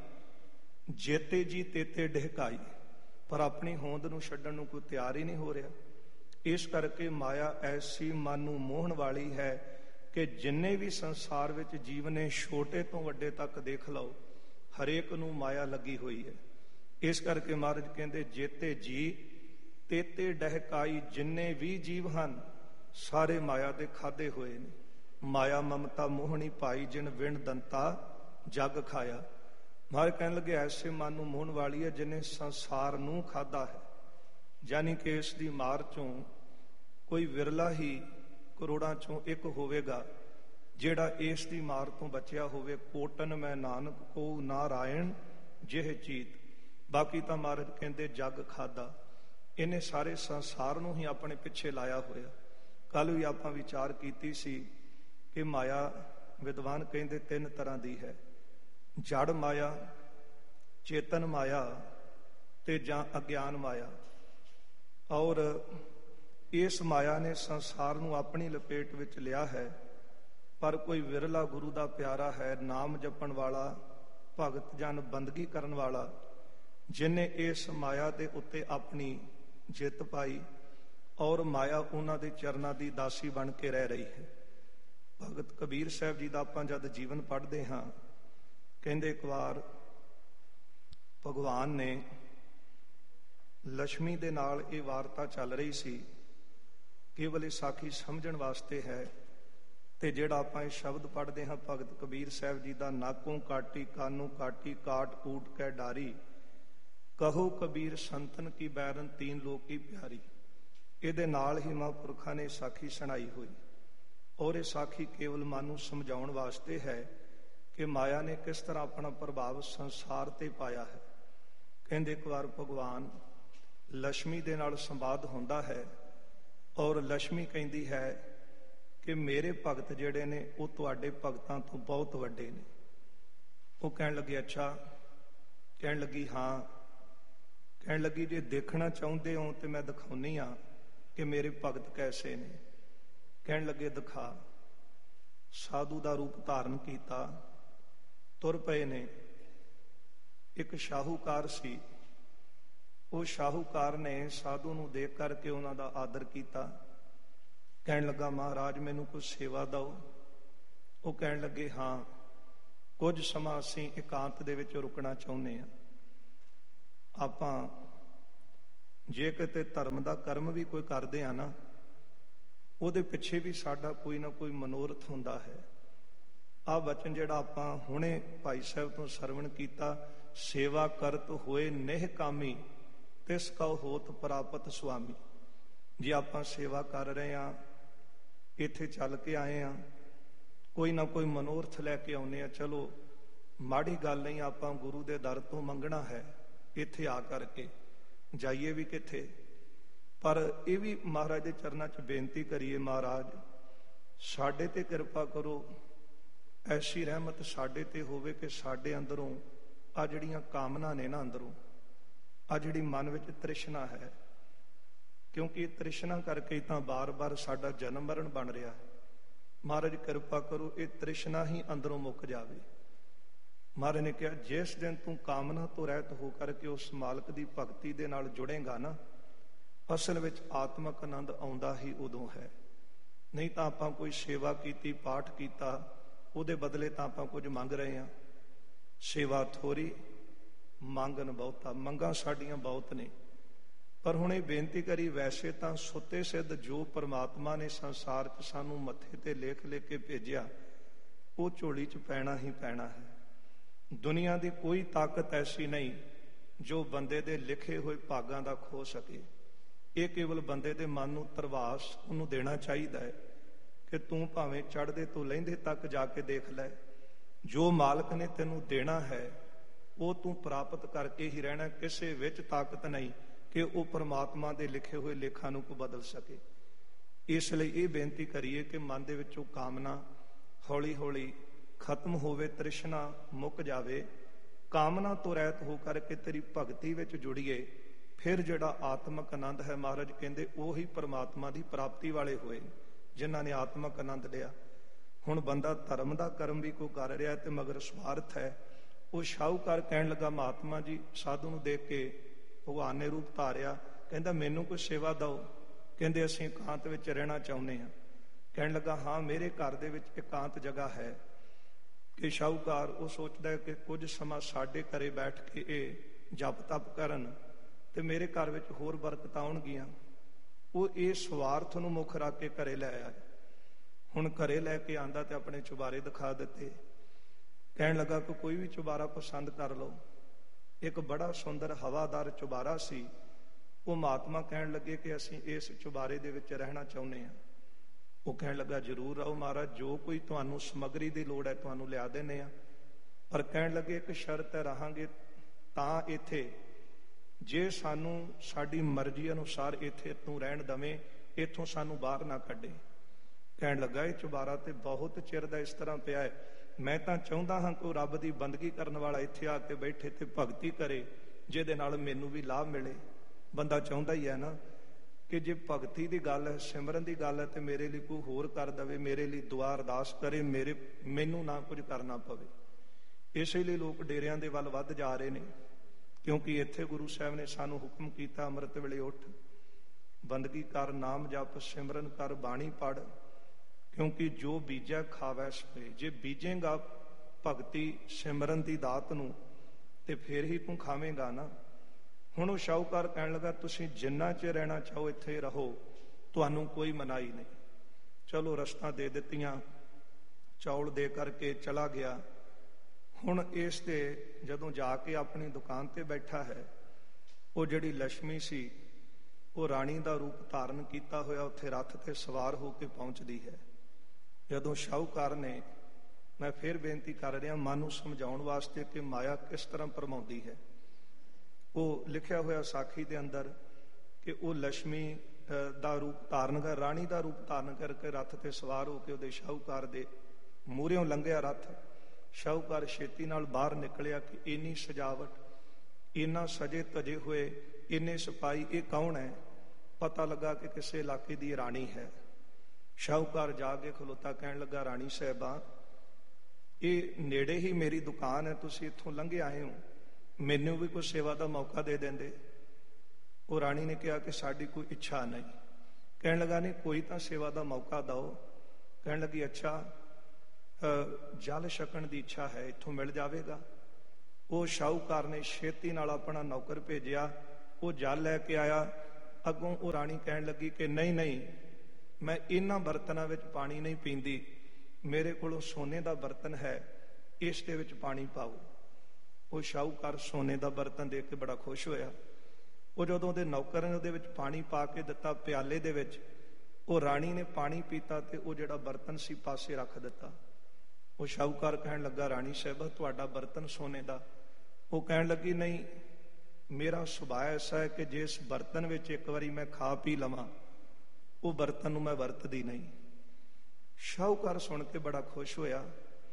ਜੇਤੇ ਜੀ ਤੇਤੇ ਡਹਿਕਾਈ। ਪਰ ਆਪਣੀ ਹੋਂਦ ਨੂੰ ਛੱਡਣ ਨੂੰ ਕੋਈ ਤਿਆਰ ਹੀ ਨਹੀਂ ਹੋ ਰਿਹਾ। ਇਸ ਕਰਕੇ ਮਾਇਆ ਐਸੀ ਮਨ ਨੂੰ ਮੋਹਣ ਵਾਲੀ ਹੈ ਕਿ ਜਿੰਨੇ ਵੀ ਸੰਸਾਰ ਵਿੱਚ ਜੀਵ ਨੇ, ਛੋਟੇ ਤੋਂ ਵੱਡੇ ਤੱਕ ਦੇਖ ਲਓ, ਹਰੇਕ ਨੂੰ ਮਾਇਆ ਲੱਗੀ ਹੋਈ ਹੈ। ਇਸ ਕਰਕੇ ਮਹਾਰਾਜ ਕਹਿੰਦੇ, ਜੇਤੇ ਜੀ ਤੇਤੇ ਡਹਿਕਾਈ। ਜਿੰਨੇ ਵੀ ਜੀਵ ਹਨ ਸਾਰੇ ਮਾਇਆ ਦੇ ਖਾਦੇ ਹੋਏ ਨੇ। ਮਾਇਆ ਮਮਤਾ ਮੋਹਣੀ ਭਾਈ, ਜਿਨ ਵਿਣ ਦੰਤਾ ਜਗ ਖਾਇਆ। ਮਹਾਰਾਜ ਕਹਿਣ ਲੱਗੇ, ਐਸੇ ਮਨ ਨੂੰ ਮੋਹਣ ਵਾਲੀ ਹੈ ਜਿਹਨੇ ਸੰਸਾਰ ਨੂੰ ਖਾਦਾ ਹੈ। ਯਾਨੀ ਕਿ ਇਸ ਦੀ ਮਾਰ ਚੋਂ ਕੋਈ ਵਿਰਲਾ ਹੀ ਕਰੋੜਾਂ ਚੋਂ ਇੱਕ ਹੋਵੇਗਾ ਜਿਹੜਾ ਇਸ ਦੀ ਮਾਰ ਤੋਂ ਬਚਿਆ ਹੋਵੇ। ਕੋਟਨ ਮੈਂ ਨਾਨਕ ਕੋ ਨਾਰਾਇਣ ਜਿਹ ਚੀਤ। ਬਾਕੀ ਤਾਂ ਮਹਾਰਾਜ ਕਹਿੰਦੇ ਜਗ ਖਾਦਾ। ਇਹਨੇ ਸਾਰੇ ਸੰਸਾਰ ਨੂੰ ਹੀ ਆਪਣੇ ਪਿੱਛੇ ਲਾਇਆ ਹੋਇਆ। ਕੱਲ ਵੀ ਆਪਾਂ ਵਿਚਾਰ ਕੀਤੀ ਸੀ ਕਿ ਮਾਇਆ ਵਿਦਵਾਨ ਕਹਿੰਦੇ ਤਿੰਨ ਤਰ੍ਹਾਂ ਦੀ ਹੈ, ਜੜ ਮਾਇਆ, ਚੇਤਨ ਮਾਇਆ ਤੇ ਜਾਂ ਅਗਿਆਨ ਮਾਇਆ। ਔਰ ਇਸ ਮਾਇਆ ਨੇ ਸੰਸਾਰ ਨੂੰ ਆਪਣੀ ਲਪੇਟ ਵਿੱਚ ਲਿਆ ਹੈ। ਪਰ ਕੋਈ ਵਿਰਲਾ ਗੁਰੂ ਦਾ ਪਿਆਰਾ ਹੈ, ਨਾਮ ਜਪਣ ਵਾਲਾ, ਭਗਤ ਜਨ ਬੰਦਗੀ ਕਰਨ ਵਾਲਾ, ਜਿਨੇ ਇਸ ਮਾਇਆ ਦੇ ਉੱਤੇ ਆਪਣੀ ਜਿੱਤ ਪਾਈ ਔਰ ਮਾਇਆ ਉਹਨਾਂ ਦੇ ਚਰਨਾਂ ਦੀ ਦਾਸੀ ਬਣ ਕੇ ਰਹਿ ਰਹੀ ਹੈ। ਭਗਤ ਕਬੀਰ ਸਾਹਿਬ ਜੀ ਦਾ ਆਪਾਂ ਜਦ ਜੀਵਨ ਪੜ੍ਹਦੇ ਹਾਂ, ਕਹਿੰਦੇ ਇੱਕ ਵਾਰ ਭਗਵਾਨ ਨੇ ਲక్ష్ਮੀ ਦੇ ਨਾਲ ਇਹ ਵਾਰਤਾ ਚੱਲ ਰਹੀ ਸੀ, ਕੇਵਲ ਇਹ ਸਾਖੀ ਸਮਝਣ ਵਾਸਤੇ ਹੈ। ਤੇ ਜਿਹੜਾ ਆਪਾਂ ਇਹ ਸ਼ਬਦ ਪੜ੍ਹਦੇ ਹਾਂ ਭਗਤ ਕਬੀਰ ਸਾਹਿਬ ਜੀ ਦਾ, ਨਾਕੋਂ ਕਾਟੀ ਕਾਨੂੰ ਕਾਟੀ ਕਾਟ ਕੂਟ ਕੈ ਡਾਰੀ, ਕਹੋ ਕਬੀਰ ਸੰਤਨ ਕੀ ਬੈਰਨ ਤੀਨ ਲੋਕ ਕੀ ਪਿਆਰੀ। ਇਹਦੇ ਨਾਲ ਹੀ ਮਹਾਂਪੁਰਖਾਂ ਨੇ ਸਾਖੀ ਸੁਣਾਈ ਹੋਈ, ਔਰ ਇਹ ਸਾਖੀ ਕੇਵਲ ਮਨ ਨੂੰ ਸਮਝਾਉਣ ਵਾਸਤੇ ਹੈ ਕਿ ਮਾਇਆ ਨੇ ਕਿਸ ਤਰ੍ਹਾਂ ਆਪਣਾ ਪ੍ਰਭਾਵ ਸੰਸਾਰ ਤੇ ਪਾਇਆ ਹੈ। ਕਹਿੰਦੇ ਇੱਕ ਵਾਰ ਭਗਵਾਨ ਲక్ష్ਮੀ ਦੇ ਨਾਲ ਸੰਵਾਦ ਹੁੰਦਾ ਹੈ, ਔਰ ਲక్ష్ਮੀ ਕਹਿੰਦੀ ਹੈ ਕਿ ਮੇਰੇ ਭਗਤ ਜਿਹੜੇ ਨੇ ਉਹ ਤੁਹਾਡੇ ਭਗਤਾਂ ਤੋਂ ਬਹੁਤ ਵੱਡੇ ਨੇ। ਉਹ ਕਹਿਣ ਲੱਗੇ ਅੱਛਾ। ਕਹਿਣ ਲੱਗੀ ਹਾਂ। ਕਹਿਣ ਲੱਗੀ ਜੇ ਦੇਖਣਾ ਚਾਹੁੰਦੇ ਹੋ ਤੇ ਮੈਂ ਦਿਖਾਉਣੀ ਆ ਕਿ ਮੇਰੇ ਭਗਤ ਕੈਸੇ ਨੇ। ਕਹਿਣ ਲੱਗੇ ਦਿਖਾ। ਸਾਧੂ ਦਾ ਰੂਪ ਧਾਰਨ ਕੀਤਾ, ਤੁਰ ਪਏ ਨੇ। ਇੱਕ ਸ਼ਾਹੂਕਾਰ ਸੀ, ਉਹ ਸ਼ਾਹੂਕਾਰ ਨੇ ਸਾਧੂ ਨੂੰ ਦੇਖ ਕਰਕੇ ਉਹਨਾਂ ਦਾ ਆਦਰ ਕੀਤਾ। ਕਹਿਣ ਲੱਗਾ ਮਹਾਰਾਜ ਮੈਨੂੰ ਕੁਝ ਸੇਵਾ ਦਿਓ। ਉਹ ਕਹਿਣ ਲੱਗੇ ਹਾਂ, ਕੁਝ ਸਮਾਂ ਅਸੀਂ ਇਕਾਂਤ ਦੇ ਵਿੱਚ ਰੁਕਣਾ ਚਾਹੁੰਦੇ ਹਾਂ। ਆਪਾਂ ਜੇ ਕਿਤੇ ਧਰਮ ਦਾ ਕਰਮ ਵੀ ਕੋਈ ਕਰਦੇ ਆ ਨਾ, ਉਹਦੇ ਪਿੱਛੇ ਵੀ ਸਾਡਾ ਕੋਈ ਨਾ ਕੋਈ ਮਨੋਰਥ ਹੁੰਦਾ ਹੈ। ਆਹ ਵਚਨ ਜਿਹੜਾ ਆਪਾਂ ਹੁਣੇ ਭਾਈ ਸਾਹਿਬ ਤੋਂ ਸਰਵਣ ਕੀਤਾ, ਸੇਵਾ ਕਰਤ ਹੋਏ ਨਿਹ ਕਾਮੀ ਤਿਸ ਕਉ ਹੋਤ ਪ੍ਰਾਪਤ ਸੁਆਮੀ। ਜੇ ਆਪਾਂ ਸੇਵਾ ਕਰ ਰਹੇ ਹਾਂ, ਇੱਥੇ ਚੱਲ ਕੇ ਆਏ ਹਾਂ, ਕੋਈ ਨਾ ਕੋਈ ਮਨੋਰਥ ਲੈ ਕੇ ਆਉਂਦੇ ਆ, ਚਲੋ ਮਾੜੀ ਗੱਲ ਨਹੀਂ, ਆਪਾਂ ਗੁਰੂ ਦੇ ਦਰ ਤੋਂ ਮੰਗਣਾ ਹੈ। ਇੱਥੇ ਆ ਕਰਕੇ ਜਾਈਏ ਵੀ ਕਿੱਥੇ, ਪਰ ਇਹ ਵੀ ਮਹਾਰਾਜ ਦੇ ਚਰਨਾਂ 'ਚ ਬੇਨਤੀ ਕਰੀਏ, ਮਹਾਰਾਜ ਸਾਡੇ ਤੇ ਕਿਰਪਾ ਕਰੋ, ਐਸੀ ਰਹਿਮਤ ਸਾਡੇ ਤੇ ਹੋਵੇ ਕਿ ਸਾਡੇ ਅੰਦਰੋਂ ਆ ਜਿਹੜੀਆਂ ਕਾਮਨਾ ਨੇ ਨਾ, ਅੰਦਰੋਂ ਆ ਜਿਹੜੀ ਮਨ ਵਿੱਚ ਤ੍ਰਿਸ਼ਨਾ ਹੈ, ਕਿਉਂਕਿ ਤ੍ਰਿਸ਼ਨਾ ਕਰਕੇ ਤਾਂ ਬਾਰ-ਬਾਰ ਸਾਡਾ ਜਨਮ ਮਰਨ ਬਣ ਰਿਹਾ। ਮਹਾਰਾਜ ਕਿਰਪਾ ਕਰੋ ਇਹ ਤ੍ਰਿਸ਼ਨਾ ਹੀ ਅੰਦਰੋਂ ਮੁੱਕ ਜਾਵੇ। ਮਹਾਰਾਜ ਨੇ ਕਿਹਾ ਜਿਸ ਦਿਨ ਤੂੰ ਕਾਮਨਾ ਤੋਂ ਰਹਿਤ ਹੋ ਕਰਕੇ ਉਸ ਮਾਲਕ ਦੀ ਭਗਤੀ ਦੇ ਨਾਲ ਜੁੜੇਗਾ ਨਾ, ਅਸਲ ਵਿੱਚ ਆਤਮਕ ਆਨੰਦ ਆਉਂਦਾ ਹੀ ਉਦੋਂ ਹੈ। ਨਹੀਂ ਤਾਂ ਆਪਾਂ ਕੋਈ ਸੇਵਾ ਕੀਤੀ, ਪਾਠ ਕੀਤਾ, ਉਹਦੇ ਬਦਲੇ ਤਾਂ ਆਪਾਂ ਕੁਝ ਮੰਗ ਰਹੇ ਹਾਂ। ਸੇਵਾ ਥੋੜੀ, ਮੰਗਣ ਬਹੁਤਾ। ਮੰਗਾਂ ਸਾਡੀਆਂ ਬਹੁਤ ਨੇ, ਪਰ ਹੁਣ ਇਹ ਬੇਨਤੀ ਕਰੀ, ਵੈਸੇ ਤਾਂ ਸੁੱਤੇ ਸਿੱਧ ਜੋ ਪਰਮਾਤਮਾ ਨੇ ਸੰਸਾਰ 'ਚ ਸਾਨੂੰ ਮੱਥੇ ਤੇ ਲੇਖ ਲਿਖ ਕੇ ਭੇਜਿਆ, ਉਹ ਝੋਲੀ 'ਚ ਪੈਣਾ ਹੀ ਪੈਣਾ ਹੈ। ਦੁਨੀਆ ਦੀ ਕੋਈ ਤਾਕਤ ਐਸੀ ਨਹੀਂ ਜੋ ਬੰਦੇ ਦੇ ਲਿਖੇ ਹੋਏ ਭਾਗਾਂ ਦਾ ਖੋ ਸਕੇ। ਇਹ ਕੇਵਲ ਬੰਦੇ ਦੇ ਮਨ ਨੂੰ ਧਰਵਾਸ ਉਹਨੂੰ ਦੇਣਾ ਚਾਹੀਦਾ ਹੈ ਕਿ ਤੂੰ ਭਾਵੇਂ ਚੜ੍ਹਦੇ ਤੋਂ ਲਹਿੰਦੇ ਤੱਕ ਜਾ ਕੇ ਦੇਖ ਲੈ, ਜੋ ਮਾਲਕ ਨੇ ਤੈਨੂੰ ਦੇਣਾ ਹੈ ਉਹ ਤੂੰ ਪ੍ਰਾਪਤ ਕਰਕੇ ਹੀ ਰਹਿਣਾ। ਕਿਸੇ ਵਿੱਚ ਤਾਕਤ ਨਹੀਂ ਕਿ ਉਹ ਪਰਮਾਤਮਾ ਦੇ ਲਿਖੇ ਹੋਏ ਲੇਖਾਂ ਨੂੰ ਕੋ ਬਦਲ ਸਕੇ। ਇਸ ਲਈ ਇਹ ਬੇਨਤੀ ਕਰੀਏ ਕਿ ਮਨ ਦੇ ਵਿੱਚੋਂ ਕਾਮਨਾ ਹੌਲੀ ਹੌਲੀ ਖਤਮ ਹੋਵੇ, ਤ੍ਰਿਸ਼ਨਾ ਮੁੱਕ ਜਾਵੇ, ਕਾਮਨਾ ਤੋਂ ਰਹਿਤ ਹੋ ਕਰਕੇ ਤੇਰੀ ਭਗਤੀ ਵਿੱਚ ਜੁੜੀਏ। ਫਿਰ ਜਿਹੜਾ ਆਤਮਕ ਆਨੰਦ ਹੈ, ਮਹਾਰਾਜ ਕਹਿੰਦੇ ਉਹੀ ਪਰਮਾਤਮਾ ਦੀ ਪ੍ਰਾਪਤੀ ਵਾਲੇ ਹੋਏ ਜਿਨ੍ਹਾਂ ਨੇ ਆਤਮਕ ਆਨੰਦ ਲਿਆ। ਹੁਣ ਬੰਦਾ ਧਰਮ ਦਾ ਕਰਮ ਵੀ ਕੋਈ ਕਰ ਰਿਹਾ ਤੇ ਮਗਰ ਸਵਾਰਥ ਹੈ। ਉਹ ਸ਼ਾਹੂਕਾਰ ਕਹਿਣ ਲੱਗਾ ਮਹਾਤਮਾ ਜੀ, ਸਾਧੂ ਨੂੰ ਦੇਖ ਕੇ ਭਗਵਾਨ ਨੇ ਰੂਪ ਧਾਰਿਆ, ਕਹਿੰਦਾ ਮੈਨੂੰ ਕੋਈ ਸੇਵਾ ਦਿਓ। ਕਹਿੰਦੇ ਅਸੀਂ ਇਕਾਂਤ ਵਿੱਚ ਰਹਿਣਾ ਚਾਹੁੰਦੇ ਹਾਂ। ਕਹਿਣ ਲੱਗਾ ਹਾਂ, ਮੇਰੇ ਘਰ ਦੇ ਵਿੱਚ ਇਕਾਂਤ ਜਗ੍ਹਾ ਹੈ। ਕਿ ਸ਼ਾਹੂਕਾਰ ਉਹ ਸੋਚਦਾ ਹੈ ਕਿ ਕੁਝ ਸਮਾਂ ਸਾਡੇ ਘਰੇ ਬੈਠ ਕੇ ਇਹ ਜਪ ਤਪ ਕਰਨ ਤੇ ਮੇਰੇ ਘਰ ਵਿੱਚ ਹੋਰ ਬਰਕਤਾਂ ਆਉਣਗੀਆਂ। ਉਹ ਇਹ ਸਵਾਰਥ ਨੂੰ ਮੁੱਖ ਰੱਖ ਕੇ ਘਰੇ ਲੈ ਆਇਆ। ਹੁਣ ਘਰੇ ਲੈ ਕੇ ਆਂਦਾ ਤੇ ਆਪਣੇ ਚੁਬਾਰੇ ਦਿਖਾ ਦਿੱਤੇ। ਕਹਿਣ ਲੱਗਾ ਕਿ ਕੋਈ ਵੀ ਚੁਬਾਰਾ ਪਸੰਦ ਕਰ ਲਓ। ਇੱਕ ਬੜਾ ਸੁੰਦਰ ਹਵਾਦਾਰ ਚੁਬਾਰਾ ਸੀ। ਉਹ ਮਹਾਤਮਾ ਕਹਿਣ ਲੱਗੇ ਕਿ ਅਸੀਂ ਇਸ ਚੁਬਾਰੇ ਦੇ ਵਿੱਚ ਰਹਿਣਾ ਚਾਹੁੰਦੇ ਹਾਂ। ਉਹ ਕਹਿਣ ਲੱਗਾ ਜ਼ਰੂਰ ਰਹੋ ਮਹਾਰਾਜ, ਜੋ ਕੋਈ ਤੁਹਾਨੂੰ ਸਮੱਗਰੀ ਦੀ ਲੋੜ ਹੈ ਤੁਹਾਨੂੰ ਲਿਆ ਦਿੰਦੇ ਹਾਂ। ਪਰ ਕਹਿਣ ਲੱਗੇ ਇੱਕ ਸ਼ਰਤ ਹੈ, ਰਹਾਂਗੇ ਤਾਂ ਇੱਥੇ ਜੇ ਸਾਨੂੰ ਸਾਡੀ ਮਰਜ਼ੀ ਅਨੁਸਾਰ ਇੱਥੇ ਤੂੰ ਰਹਿਣ ਦਵੇਂ, ਇੱਥੋਂ ਸਾਨੂੰ ਬਾਹਰ ਨਾ ਕੱਢੇ। ਕਹਿਣ ਲੱਗਾ ਇਹ ਚੁਬਾਰਾ ਤੇ ਬਹੁਤ ਚਿਰ ਦਾ ਇਸ ਤਰ੍ਹਾਂ ਪਿਆ ਹੈ, ਮੈਂ ਤਾਂ ਚਾਹੁੰਦਾ ਹਾਂ ਕੋਈ ਰੱਬ ਦੀ ਬੰਦਗੀ ਕਰਨ ਵਾਲਾ ਇੱਥੇ ਆ ਕੇ ਬੈਠੇ ਤੇ ਭਗਤੀ ਕਰੇ, ਜਿਹਦੇ ਨਾਲ ਮੈਨੂੰ ਵੀ ਲਾਭ ਮਿਲੇ। ਬੰਦਾ ਚਾਹੁੰਦਾ ਹੀ ਹੈ ਨਾ ਕਿ ਜੇ ਭਗਤੀ ਦੀ ਗੱਲ ਹੈ, ਸਿਮਰਨ ਦੀ ਗੱਲ ਹੈ, ਤੇ ਮੇਰੇ ਲਈ ਕੋਈ ਹੋਰ ਕਰ ਦਵੇ, ਮੇਰੇ ਲਈ ਦੁਆ ਅਰਦਾਸ ਕਰੇ, ਮੇਰੇ ਮੈਨੂੰ ਨਾ ਕੁਝ ਕਰਨਾ ਪਵੇ। ਇਸੇ ਲਈ ਲੋਕ ਡੇਰਿਆਂ ਦੇ ਵੱਲ ਵੱਧ ਜਾ ਰਹੇ ਨੇ, ਕਿਉਂਕਿ ਇੱਥੇ ਗੁਰੂ ਸਾਹਿਬ ਨੇ ਸਾਨੂੰ ਹੁਕਮ ਕੀਤਾ, ਅੰਮ੍ਰਿਤ ਵੇਲੇ ਉੱਠ, ਬੰਦਗੀ ਕਰ, ਨਾਮ ਜਪ, ਸਿਮਰਨ ਕਰ, ਬਾਣੀ ਪੜ੍ਹ, ਕਿਉਂਕਿ ਜੋ ਬੀਜੈ ਖਾਵੈ ਸੋਏ। ਜੇ ਬੀਜੇਗਾ ਭਗਤੀ ਸਿਮਰਨ ਦੀ ਦਾਤ ਨੂੰ ਤੇ ਫੇਰ ਹੀ ਤੂੰ ਖਾਵੇਂਗਾ ਨਾ। ਹੁਣ ਉਹ ਸ਼ਾਹੂਕਾਰ ਕਹਿਣ ਲੱਗਾ ਤੁਸੀਂ ਜਿੰਨਾ ਚਿਰ ਰਹਿਣਾ ਚਾਹੋ ਇੱਥੇ ਰਹੋ, ਤੁਹਾਨੂੰ ਕੋਈ ਮਨਾਹੀ ਨਹੀਂ। ਚਲੋ ਰਸਤਾਂ ਦੇ ਦਿੱਤੀਆਂ, ਚੌਲ ਦੇ ਕਰਕੇ ਚਲਾ ਗਿਆ। ਹੁਣ ਇਸ ਤੇ ਜਦੋਂ ਜਾ ਕੇ ਆਪਣੀ ਦੁਕਾਨ ਤੇ ਬੈਠਾ ਹੈ, ਉਹ ਜਿਹੜੀ ਲక్ష్ਮੀ ਸੀ ਉਹ ਰਾਣੀ ਦਾ ਰੂਪ ਧਾਰਨ ਕੀਤਾ ਹੋਇਆ ਉੱਥੇ ਰੱਥ ਤੇ ਸਵਾਰ ਹੋ ਕੇ ਪਹੁੰਚਦੀ ਹੈ। ਜਦੋਂ ਸ਼ਾਹੂਕਾਰ ਨੇ, ਮੈਂ ਫਿਰ ਬੇਨਤੀ ਕਰ ਰਿਹਾ ਮਨ ਨੂੰ ਸਮਝਾਉਣ ਵਾਸਤੇ ਕਿ ਮਾਇਆ ਕਿਸ ਤਰ੍ਹਾਂ ਭਰਮਾਉਂਦੀ ਹੈ, ਉਹ ਲਿਖਿਆ ਹੋਇਆ ਸਾਖੀ ਦੇ ਅੰਦਰ ਕਿ ਉਹ ਲక్ష్ਮੀ ਦਾ ਰੂਪ ਧਾਰਨ ਕਰ, ਰਾਣੀ ਦਾ ਰੂਪ ਧਾਰਨ ਕਰਕੇ ਰੱਥ ਤੇ ਸਵਾਰ ਹੋ ਕੇ ਉਹਦੇ ਸ਼ਾਹੂਕਾਰ ਦੇ ਮੂਹਰਿਓਂ ਲੰਘਿਆ ਰੱਥ। ਸ਼ਾਹੂਕਾਰ ਛੇਤੀ ਨਾਲ ਬਾਹਰ ਨਿਕਲਿਆ ਕਿ ਇੰਨੀ ਸਜਾਵਟ, ਇੰਨਾ ਸਜੇ ਧਜੇ ਹੋਏ, ਇੰਨੇ ਸਿਪਾਹੀ, ਇਹ ਕੌਣ ਹੈ? ਪਤਾ ਲੱਗਾ ਕਿ ਕਿਸੇ ਇਲਾਕੇ ਦੀ ਰਾਣੀ ਹੈ। ਸ਼ਾਹੂਕਾਰ ਜਾ ਕੇ ਖਲੋਤਾ, ਕਹਿਣ ਲੱਗਾ ਰਾਣੀ ਸਾਹਿਬਾਂ, ਇਹ ਨੇੜੇ ਹੀ ਮੇਰੀ ਦੁਕਾਨ ਹੈ, ਤੁਸੀਂ ਇੱਥੋਂ ਲੰਘੇ ਆਏ ਹੋ, ਮੈਨੂੰ ਵੀ ਕੋਈ ਸੇਵਾ ਦਾ ਮੌਕਾ ਦੇ ਦਿੰਦੇ। ਉਹ ਰਾਣੀ ਨੇ ਕਿਹਾ ਕਿ ਸਾਡੀ ਕੋਈ ਇੱਛਾ ਨਹੀਂ। ਕਹਿਣ ਲੱਗਾ ਨਹੀਂ ਕੋਈ ਤਾਂ ਸੇਵਾ ਦਾ ਮੌਕਾ ਦਿਓ। ਕਹਿਣ ਲੱਗੀ ਅੱਛਾ, ਜਲ ਛਕਣ ਦੀ ਇੱਛਾ ਹੈ, ਇੱਥੋਂ ਮਿਲ ਜਾਵੇਗਾ। ਉਹ ਸ਼ਾਹੂਕਾਰ ਨੇ ਛੇਤੀ ਨਾਲ ਆਪਣਾ ਨੌਕਰ ਭੇਜਿਆ, ਉਹ ਜਲ ਲੈ ਕੇ ਆਇਆ। ਅੱਗੋਂ ਉਹ ਰਾਣੀ ਕਹਿਣ ਲੱਗੀ ਕਿ ਨਹੀਂ ਨਹੀਂ, ਮੈਂ ਇਹਨਾਂ ਬਰਤਨਾਂ ਵਿੱਚ ਪਾਣੀ ਨਹੀਂ ਪੀਂਦੀ, ਮੇਰੇ ਕੋਲੋਂ ਸੋਨੇ ਦਾ ਬਰਤਨ ਹੈ, ਇਸ ਦੇ ਵਿੱਚ ਪਾਣੀ ਪਾਓ। ਉਹ ਸ਼ਾਹੂਕਾਰ ਸੋਨੇ ਦਾ ਬਰਤਨ ਦੇਖ ਕੇ ਬੜਾ ਖੁਸ਼ ਹੋਇਆ। ਉਹ ਜਦੋਂ ਉਹਦੇ ਨੌਕਰ ਨੇ ਉਹਦੇ ਵਿੱਚ ਪਾਣੀ ਪਾ ਕੇ ਦਿੱਤਾ ਪਿਆਲੇ ਦੇ ਵਿੱਚ, ਉਹ ਰਾਣੀ ਨੇ ਪਾਣੀ ਪੀਤਾ ਤੇ ਉਹ ਜਿਹੜਾ ਬਰਤਨ ਸੀ ਪਾਸੇ ਰੱਖ ਦਿੱਤਾ। ਉਹ ਸ਼ਾਹੂਕਾਰ ਕਹਿਣ ਲੱਗਾ ਰਾਣੀ ਸਾਹਿਬਾ ਤੁਹਾਡਾ ਬਰਤਨ ਸੋਨੇ ਦਾ? ਉਹ ਕਹਿਣ ਲੱਗੀ ਨਹੀਂ, ਮੇਰਾ ਸੁਭਾਅ ਐਸਾ ਹੈ ਕਿ ਜਿਸ ਬਰਤਨ ਵਿੱਚ ਇੱਕ ਵਾਰੀ ਮੈਂ ਖਾ ਪੀ ਲਵਾਂ ਉਹ ਬਰਤਨ ਨੂੰ ਮੈਂ ਵਰਤਦੀ ਨਹੀਂ। ਸ਼ਾਹੂਕਾਰ ਸੁਣ ਕੇ ਬੜਾ ਖੁਸ਼ ਹੋਇਆ,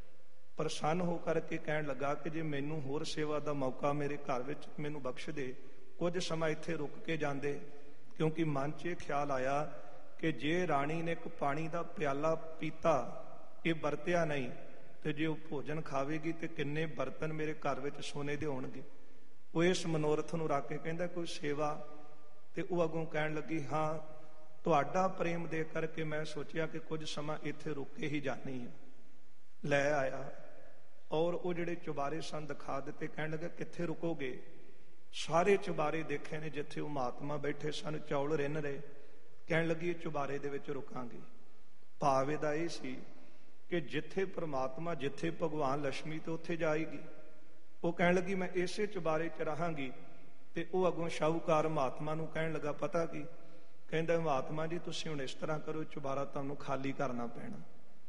ਪ੍ਰਸੰਨ ਹੋ ਕਰਕੇ ਕਹਿਣ ਲੱਗਾ ਕਿ ਜੇ ਮੈਨੂੰ ਹੋਰ ਸੇਵਾ ਦਾ ਮੌਕਾ ਮੇਰੇ ਘਰ ਵਿੱਚ ਮੈਨੂੰ ਬਖਸ਼ ਦੇ, ਕੁਝ ਸਮਾਂ ਇੱਥੇ ਰੁਕ ਕੇ ਜਾਂਦੇ। ਕਿਉਂਕਿ ਮਨ 'ਚ ਇਹ ਖਿਆਲ ਆਇਆ ਕਿ ਜੇ ਰਾਣੀ ਨੇ ਇੱਕ ਪਾਣੀ ਦਾ ਪਿਆਲਾ ਪੀਤਾ, ਇਹ ਵਰਤਿਆ ਨਹੀਂ, ਤੇ ਜੇ ਉਹ ਭੋਜਨ ਖਾਵੇਗੀ ਤੇ ਕਿੰਨੇ ਬਰਤਨ ਮੇਰੇ ਘਰ ਵਿੱਚ ਸੋਨੇ ਦੇ ਹੋਣਗੇ। ਉਹ ਇਸ ਮਨੋਰਥ ਨੂੰ ਰੱਖ ਕੇ ਕਹਿੰਦਾ ਕੋਈ ਸੇਵਾ? ਤੇ ਉਹ ਅੱਗੋਂ ਕਹਿਣ ਲੱਗੀ ਹਾਂ, ਤੁਹਾਡਾ ਪ੍ਰੇਮ ਦੇਖ ਕਰਕੇ ਮੈਂ ਸੋਚਿਆ ਕਿ ਕੁਝ ਸਮਾਂ ਇੱਥੇ ਰੁਕ ਕੇ ਹੀ ਜਾਣੀ ਹੈ। ਲੈ ਆਇਆ ਔਰ ਉਹ ਜਿਹੜੇ ਚੁਬਾਰੇ ਸਨ ਦਿਖਾ ਦਿੱਤੇ। ਕਹਿਣ ਲੱਗਾ ਕਿੱਥੇ ਰੁਕੋਗੇ? ਸਾਰੇ ਚੁਬਾਰੇ ਦੇਖੇ ਨੇ ਜਿੱਥੇ ਉਹ ਮਹਾਤਮਾ ਬੈਠੇ ਸਨ, ਚੌਲ ਰਿੰਨ ਰਹੇ। ਕਹਿਣ ਲੱਗੀ ਚੁਬਾਰੇ ਦੇ ਵਿੱਚ ਰੁਕਾਂਗੇ। ਭਾਵ ਇਹਦਾ ਇਹ ਸੀ ਕਿ ਜਿੱਥੇ ਪ੍ਰਮਾਤਮਾ, ਜਿੱਥੇ ਭਗਵਾਨ ਲక్ష్ਮੀ ਤੇ ਉੱਥੇ ਜਾਏਗੀ। ਉਹ ਕਹਿਣ ਲੱਗੀ ਮੈਂ ਇਸੇ ਚੁਬਾਰੇ 'ਚ ਰਹਾਂਗੀ। ਤੇ ਉਹ ਅੱਗੋਂ ਸ਼ਾਹੂਕਾਰ ਮਹਾਤਮਾ ਨੂੰ ਕਹਿਣ ਲੱਗਾ ਪਤਾ ਕੀ? ਕਹਿੰਦਾ ਮਹਾਤਮਾ ਜੀ ਤੁਸੀਂ ਹੁਣ ਇਸ ਤਰ੍ਹਾਂ ਕਰੋ, ਚੁਬਾਰਾ ਤੁਹਾਨੂੰ ਖਾਲੀ ਕਰਨਾ ਪੈਣਾ।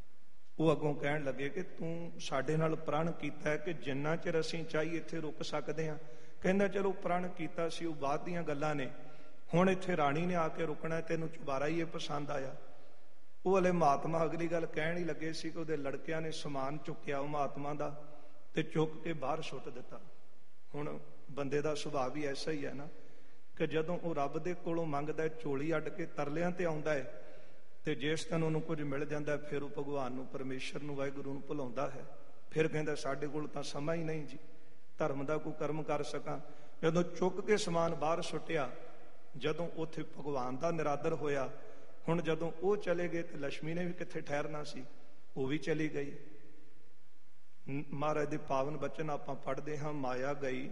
ਉਹ ਅੱਗੋਂ ਕਹਿਣ ਲੱਗੇ ਕਿ ਤੂੰ ਸਾਡੇ ਨਾਲ ਪ੍ਰਣ ਕੀਤਾ ਹੈ ਕਿ ਜਿੰਨਾ ਚਿਰ ਅਸੀਂ ਚਾਹੀਏ ਇੱਥੇ ਰੁਕ ਸਕਦੇ ਹਾਂ। ਕਹਿੰਦਾ ਚਲੋ ਪ੍ਰਣ ਕੀਤਾ ਸੀ, ਉਹ ਬਾਅਦ ਦੀਆਂ ਗੱਲਾਂ ਨੇ, ਹੁਣ ਇੱਥੇ ਰਾਣੀ ਨੇ ਆ ਕੇ ਰੁਕਣਾ, ਤੈਨੂੰ ਚੁਬਾਰਾ ਹੀ ਇਹ ਪਸੰਦ ਆਇਆ। ਉਹ ਹਲੇ ਮਹਾਤਮਾ ਅਗਲੀ ਗੱਲ ਕਹਿਣ ਹੀ ਲੱਗੇ ਸੀ ਕਿ ਉਹਦੇ ਲੜਕਿਆਂ ਨੇ ਸਮਾਨ ਚੁੱਕਿਆ ਉਹ ਮਹਾਤਮਾ ਦਾ ਤੇ ਚੁੱਕ ਕੇ ਬਾਹਰ ਸੁੱਟ ਦਿੱਤਾ। ਹੁਣ ਬੰਦੇ ਦਾ ਸੁਭਾਅ ਵੀ ਐਸਾ ਹੀ ਹੈ ਨਾ ਕਿ ਜਦੋਂ ਉਹ ਰੱਬ ਦੇ ਕੋਲੋਂ ਮੰਗਦਾ, ਝੋਲੀ ਅੱਡ ਕੇ ਤਰਲਿਆਂ ਤੇ ਆਉਂਦਾ ਹੈ, ਤੇ ਜਿਸ ਦਿਨ ਉਹਨੂੰ ਕੁਝ ਮਿਲ ਜਾਂਦਾ ਫਿਰ ਉਹ ਭਗਵਾਨ ਨੂੰ, ਪਰਮੇਸ਼ਰ ਨੂੰ, ਵਾਹਿਗੁਰੂ ਨੂੰ ਭੁਲਾਉਂਦਾ ਹੈ। ਫਿਰ ਕਹਿੰਦਾ ਸਾਡੇ ਕੋਲ ਤਾਂ ਸਮਾਂ ਹੀ ਨਹੀਂ ਜੀ, ਧਰਮ ਦਾ ਕੋਈ ਕਰਮ ਕਰ ਸਕਾਂ। ਜਦੋਂ ਚੁੱਕ ਕੇ ਸਮਾਨ ਬਾਹਰ ਸੁੱਟਿਆ, ਜਦੋਂ ਉੱਥੇ ਭਗਵਾਨ ਦਾ ਨਿਰਾਦਰ ਹੋਇਆ, ਹੁਣ ਜਦੋਂ ਉਹ ਚਲੇ ਗਏ ਤੇ ਲక్ష్ਮੀ ਨੇ ਵੀ ਕਿੱਥੇ ਠਹਿਰਨਾ ਸੀ, ਉਹ ਵੀ ਚਲੀ ਗਈ। ਮਹਾਰਾਜ ਦੇ ਪਾਵਨ ਬਚਨ ਆਪਾਂ ਪੜ੍ਹਦੇ ਹਾਂ, ਮਾਇਆ ਗਈ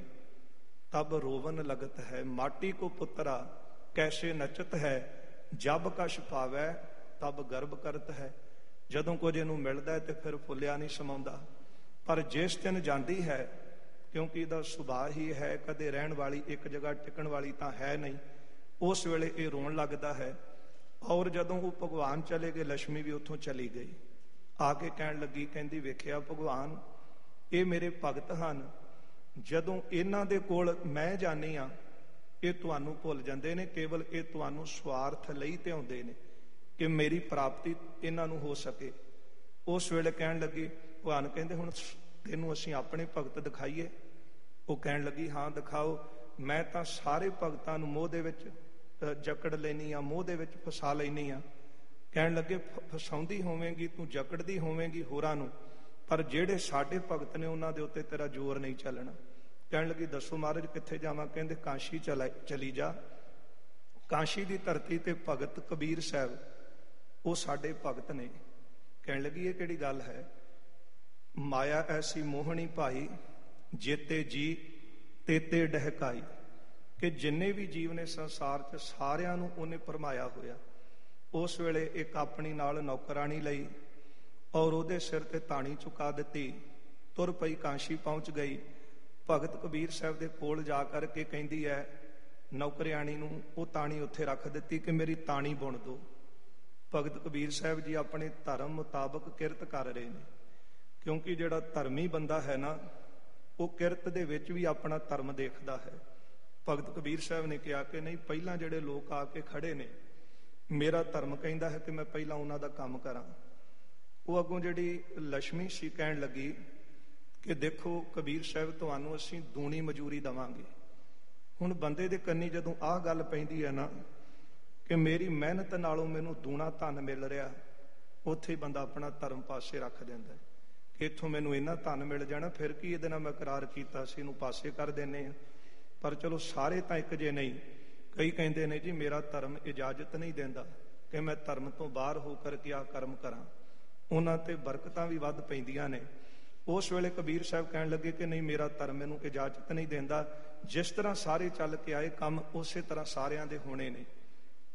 ਤਬ ਰੋਵਨ ਲਗਤ ਹੈ, ਮਾਟੀ ਕੋ ਪੁੱਤਰਾ ਕੈਸੇ ਨਚਤ ਹੈ, ਜਬ ਕਛ ਪਾਵੈ ਤਬ ਗਰਭ ਕਰਤ ਹੈ। ਜਦੋਂ ਕੁਝ ਇਹਨੂੰ ਮਿਲਦਾ ਹੈ ਤੇ ਫਿਰ ਫੁੱਲਿਆ ਨਹੀਂ ਸਮਾਉਂਦਾ, ਪਰ ਜਿਸ ਦਿਨ ਜਾਂਦੀ ਹੈ, ਕਿਉਂਕਿ ਇਹਦਾ ਸੁਭਾਅ ਹੀ ਹੈ, ਕਦੇ ਰਹਿਣ ਵਾਲੀ ਇੱਕ ਜਗ੍ਹਾ ਟਿਕਣ ਵਾਲੀ ਤਾਂ ਹੈ ਨਹੀਂ, ਉਸ ਵੇਲੇ ਇਹ ਰੋਣ ਲੱਗਦਾ ਹੈ। ਔਰ ਜਦੋਂ ਉਹ ਭਗਵਾਨ ਚਲੇ ਗਏ, ਲక్ష్ਮੀ ਵੀ ਉੱਥੋਂ ਚਲੀ ਗਈ। ਆ ਕੇ ਕਹਿਣ ਲੱਗੀ, ਕਹਿੰਦੀ ਵੇਖਿਆ ਭਗਵਾਨ, ਇਹ ਮੇਰੇ ਭਗਤ ਹਨ, ਜਦੋਂ ਇਹਨਾਂ ਦੇ ਕੋਲ ਮੈਂ ਜਾਨੀ ਆ ਇਹ ਤੁਹਾਨੂੰ ਭੁੱਲ ਜਾਂਦੇ ਨੇ, ਕੇਵਲ ਇਹ ਤੁਹਾਨੂੰ ਸਵਾਰਥ ਲਈ ਤੇ ਆਉਂਦੇ ਨੇ ਕਿ ਮੇਰੀ ਪ੍ਰਾਪਤੀ ਇਹਨਾਂ ਨੂੰ ਹੋ ਸਕੇ। ਉਸ ਵੇਲੇ ਕਹਿਣ ਲੱਗੀ, ਭਗਵਾਨ ਕਹਿੰਦੇ ਹੁਣ ਤੈਨੂੰ ਅਸੀਂ ਆਪਣੇ ਭਗਤ ਦਿਖਾਈਏ? ਉਹ ਕਹਿਣ ਲੱਗੀ ਹਾਂ ਦਿਖਾਓ। ਮੈਂ ਤਾਂ ਸਾਰੇ ਭਗਤਾਂ ਨੂੰ ਮੋਹ ਦੇ ਵਿੱਚ ਜਕੜ ਲੈਣੀ ਆ, ਮੋਹ ਦੇ ਵਿੱਚ ਫਸਾ ਲੈਣੀ ਆ। ਕਹਿਣ ਲੱਗੇ ਫਸਾਉਂਦੀ ਹੋਵੇਂਗੀ ਤੂੰ, ਜਕੜਦੀ ਹੋਵੇਂਗੀ ਹੋਰਾਂ ਨੂੰ, ਪਰ ਜਿਹੜੇ ਸਾਡੇ ਭਗਤ ਨੇ ਉਹਨਾਂ ਦੇ ਉੱਤੇ ਤੇਰਾ ਜ਼ੋਰ ਨਹੀਂ ਚੱਲਣਾ। ਕਹਿਣ ਲੱਗੀ ਦੱਸੋ ਮਹਾਰਾਜ ਕਿੱਥੇ ਜਾਵਾਂ? ਕਹਿੰਦੇ ਕਾਸ਼ੀ ਚਲਾ ਚਲੀ ਜਾ। ਕਾਸ਼ੀ ਦੀ ਧਰਤੀ ਤੇ ਭਗਤ ਕਬੀਰ ਸਾਹਿਬ ਉਹ ਸਾਡੇ ਭਗਤ ਨੇ। ਕਹਿਣ ਲੱਗੀ ਇਹ ਕਿਹੜੀ ਗੱਲ ਹੈ? ਮਾਇਆ ਐਸੀ ਮੋਹਣੀ ਭਾਈ, ਜੇਤੇ ਜੀ ਤੇਤੇ ਡਹਿਕਾਈ, ਕਿ ਜਿੰਨੇ ਵੀ ਜੀਵ ਨੇ ਸੰਸਾਰ 'ਚ ਸਾਰਿਆਂ ਨੂੰ ਉਹਨੇ ਭਰਮਾਇਆ ਹੋਇਆ। ਉਸ ਵੇਲੇ ਇੱਕ ਆਪਣੀ ਨਾਲ ਨੌਕਰਾਣੀ ਲਈ ਔਰ ਉਹਦੇ ਸਿਰ ਤੇ ਤਾਣੀ ਚੁਕਾ ਦਿੱਤੀ, ਤੁਰ ਪਈ, ਕਾਂਸ਼ੀ ਪਹੁੰਚ ਗਈ। ਭਗਤ ਕਬੀਰ ਸਾਹਿਬ ਦੇ ਕੋਲ ਜਾ ਕਰਕੇ ਕਹਿੰਦੀ ਹੈ ਨੌਕਰਾਣੀ ਨੂੰ, ਉਹ ਤਾਣੀ ਉੱਥੇ ਰੱਖ ਦਿੱਤੀ ਕਿ ਮੇਰੀ ਤਾਣੀ ਬੁਣ ਦਿਓ। ਭਗਤ ਕਬੀਰ ਸਾਹਿਬ ਜੀ ਆਪਣੇ ਧਰਮ ਮੁਤਾਬਕ ਕਿਰਤ ਕਰ ਰਹੇ ਨੇ, ਕਿਉਂਕਿ ਜਿਹੜਾ ਧਰਮੀ ਬੰਦਾ ਹੈ ਨਾ, ਉਹ ਕਿਰਤ ਦੇ ਵਿੱਚ ਵੀ ਆਪਣਾ ਧਰਮ ਦੇਖਦਾ ਹੈ। ਭਗਤ ਕਬੀਰ ਸਾਹਿਬ ਨੇ ਕਿਹਾ ਕਿ ਨਹੀਂ, ਪਹਿਲਾਂ ਜਿਹੜੇ ਲੋਕ ਆ ਕੇ ਖੜੇ ਨੇ, ਮੇਰਾ ਧਰਮ ਕਹਿੰਦਾ ਹੈ ਕਿ ਮੈਂ ਪਹਿਲਾਂ ਉਹਨਾਂ ਦਾ ਕੰਮ ਕਰਾਂ। ਉਹ ਅੱਗੋਂ ਜਿਹੜੀ ਲక్ష్ਮੀ ਸੀ ਕਹਿਣ ਲੱਗੀ ਕਿ ਦੇਖੋ ਕਬੀਰ ਸਾਹਿਬ, ਤੁਹਾਨੂੰ ਅਸੀਂ ਦੂਣੀ ਮਜ਼ਦੂਰੀ ਦੇਵਾਂਗੇ। ਹੁਣ ਬੰਦੇ ਦੇ ਕੰਨੀ ਜਦੋਂ ਆਹ ਗੱਲ ਪੈਂਦੀ ਹੈ ਨਾ ਕਿ ਮੇਰੀ ਮਿਹਨਤ ਨਾਲੋਂ ਮੈਨੂੰ ਦੂਣਾ ਧਨ ਮਿਲ ਰਿਹਾ, ਉੱਥੇ ਬੰਦਾ ਆਪਣਾ ਧਰਮ ਪਾਸੇ ਰੱਖ ਦਿੰਦਾ ਕਿ ਇੱਥੋਂ ਮੈਨੂੰ ਇੰਨਾ ਧਨ ਮਿਲ ਜਾਣਾ, ਫਿਰ ਕੀ ਇਹਦੇ ਨਾਲ ਮੈਂ ਇਕਰਾਰ ਕੀਤਾ ਸੀ, ਇਹਨੂੰ ਪਾਸੇ ਕਰ ਦਿੰਦੇ ਆ। ਪਰ ਚਲੋ ਸਾਰੇ ਤਾਂ ਇੱਕ ਜੇ ਨਹੀਂ। ਕਈ ਕਹਿੰਦੇ ਨੇ ਜੀ ਮੇਰਾ ਧਰਮ ਇਜਾਜ਼ਤ ਨਹੀਂ ਦਿੰਦਾ ਕਿ ਮੈਂ ਧਰਮ ਤੋਂ ਬਾਹਰ ਹੋ ਕਰਕੇ ਆਹ ਕਰਮ ਕਰਾਂ, ਉਹਨਾਂ ਤੇ ਬਰਕਤਾਂ ਵੀ ਵੱਧ ਪੈਂਦੀਆਂ ਨੇ। ਉਸ ਵੇਲੇ ਕਬੀਰ ਸਾਹਿਬ ਕਹਿਣ ਲੱਗੇ ਕਿ ਨਹੀਂ, ਮੇਰਾ ਧਰਮ ਮੈਨੂੰ ਇਜਾਜ਼ਤ ਨਹੀਂ ਦਿੰਦਾ, ਜਿਸ ਤਰ੍ਹਾਂ ਸਾਰੇ ਚੱਲ ਕੇ ਆਏ ਕੰਮ ਉਸੇ ਤਰ੍ਹਾਂ ਸਾਰਿਆਂ ਦੇ ਹੋਣੇ ਨੇ।